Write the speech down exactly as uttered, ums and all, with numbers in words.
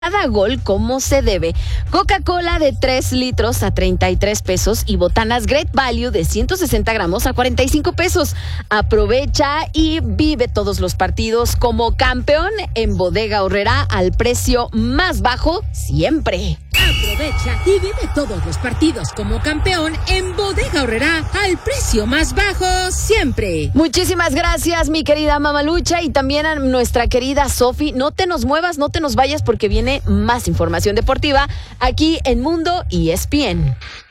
cada gol como se debe. Coca-Cola de tres litros a treinta y tres pesos y botanas Great Value de ciento sesenta gramos a cuarenta y cinco pesos. Aprovecha y vive todos los partidos como campeón en Bodega Aurrerá al precio más bajo siempre. Aprovecha y vive todos los partidos como campeón en Bodega Aurrerá al precio más bajo siempre. Muchísimas gracias, mi querida Mamalucha, y también a nuestra querida Sofi. No te nos muevas, no te nos vayas porque viene más información deportiva aquí en Mundo E S P N.